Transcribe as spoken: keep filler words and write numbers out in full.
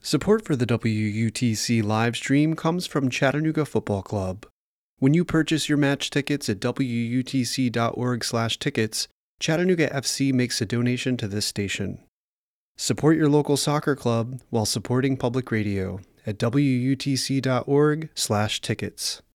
Support for the W U T C live stream comes from Chattanooga Football Club. When you purchase your match tickets at W U T C dot org slash tickets, Chattanooga F C makes a donation to this station. Support your local soccer club while supporting public radio at W U T C dot org slash tickets.